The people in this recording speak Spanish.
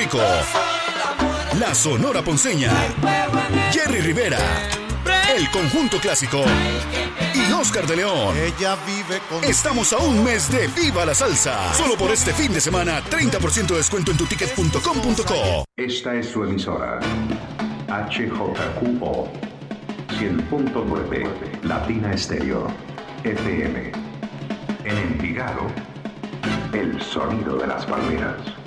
Pacheco, la Sonora Ponceña, Jerry Rivera, el Conjunto Clásico y Oscar de León. Estamos a un mes de Viva la Salsa. Solo por este fin de semana, 30% de descuento en tuticket.com.co. Esta es su emisora, HJQO 100.9 Latina Estéreo FM. En Envigado, el sonido de las palmeras.